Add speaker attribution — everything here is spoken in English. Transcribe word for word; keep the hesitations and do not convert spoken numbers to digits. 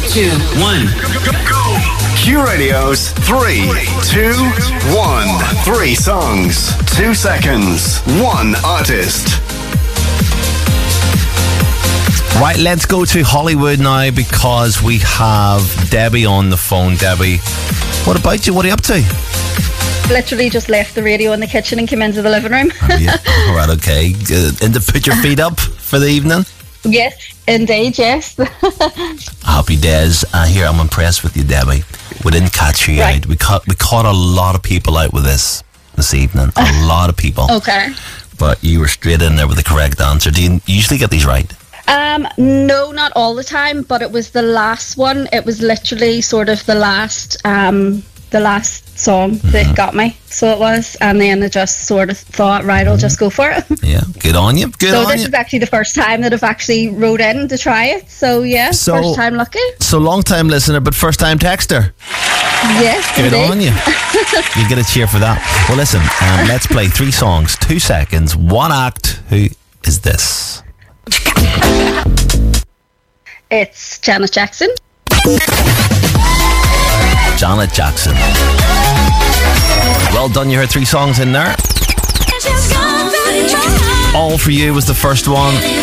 Speaker 1: two, one.
Speaker 2: Q Radio's three, two, one. Three songs, two seconds, one artist.
Speaker 3: Right, let's go to Hollywood now because we have Debbie on the phone. Debbie, what about you? What are you up to?
Speaker 4: Literally just left the radio in the kitchen and came into the living room.
Speaker 3: Oh, yeah. All right, okay. Uh, and to put your feet up for the evening?
Speaker 4: Yes, indeed, yes.
Speaker 3: Happy days. Uh, here, I'm impressed with you, Debbie. We didn't catch you
Speaker 4: Right.
Speaker 3: out. We caught, we caught a lot of people out with this this evening. A lot of people.
Speaker 4: Okay.
Speaker 3: But you were straight in there with the correct answer. Do you usually get these right?
Speaker 4: Um, no, not all the time, but it was the last one. It was literally sort of the last, um, the last song mm-hmm. that got me. So it was, and then I just sort of thought, right, I'll mm-hmm. just go for it.
Speaker 3: Yeah, good on you. Good
Speaker 4: so
Speaker 3: on
Speaker 4: this
Speaker 3: you.
Speaker 4: is actually the first time that I've actually wrote in to try it. So yeah,
Speaker 3: So-
Speaker 4: first time lucky.
Speaker 3: So long time listener, but first time texter.
Speaker 4: Yes,
Speaker 3: Good
Speaker 4: indeed.
Speaker 3: on you. You get a cheer for that. Well, listen, um, let's play three songs, two seconds, one act. Who is this?
Speaker 4: It's Janet Jackson.
Speaker 3: Janet Jackson. Well done, you heard three songs in there. All For You was the first one.